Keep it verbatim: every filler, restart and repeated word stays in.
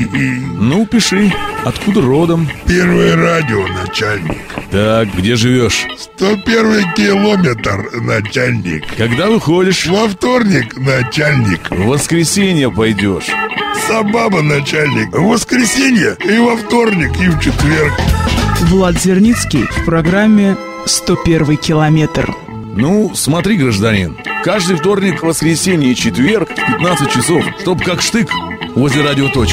И... Ну, пиши. Откуда родом? Первое радио, начальник. Так, где живешь? сто первый километр, начальник. Когда выходишь? Во вторник, начальник. В воскресенье пойдешь. Сабаба, начальник. В воскресенье и во вторник, и в четверг. Влад Зерницкий в программе «сто первый километр». Ну, смотри, гражданин, каждый вторник, воскресенье и четверг в пятнадцать часов, чтоб как штык возле радиоточки.